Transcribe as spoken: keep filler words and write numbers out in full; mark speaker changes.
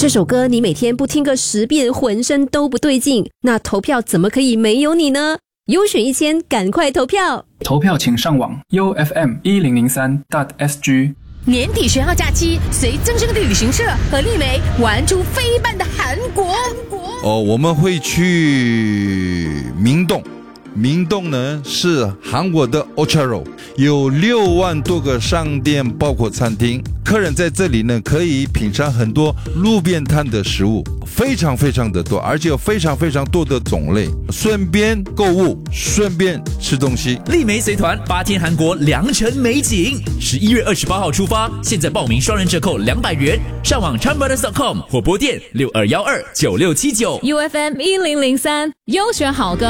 Speaker 1: 这首歌你每天不听个十遍，浑身都不对劲，那投票怎么可以没有你呢？优选一千，赶快投票！
Speaker 2: 投票请上网 U F M 一零零三 S G。
Speaker 3: 年底学号假期，随增生的旅行社和丽梅玩出飞半的韩国。
Speaker 4: 哦，我们会去明洞。明洞呢是韩国的 Ocharo， 有六万多个商店，包括餐厅。客人在这里呢可以品尝很多路边摊的食物，非常非常的多，而且有非常非常多的种类，顺便购物，顺便吃东西。
Speaker 5: 丽梅随团八天韩国良辰美景，十一月二十八号出发，现在报名双人折扣两百元，上网 Chan Brothers dot com 或拨电六二一二九六七九。
Speaker 6: U F M 一零零三优选好歌。